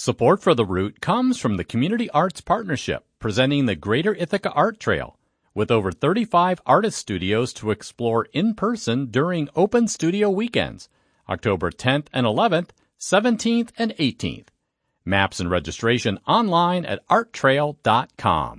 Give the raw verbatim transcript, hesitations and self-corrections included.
Support for The Root comes from the Community Arts Partnership, presenting the Greater Ithaca Art Trail, with over thirty-five artist studios to explore in person during Open Studio Weekends, October tenth and eleventh, seventeenth and eighteenth. Maps and registration online at art trail dot com.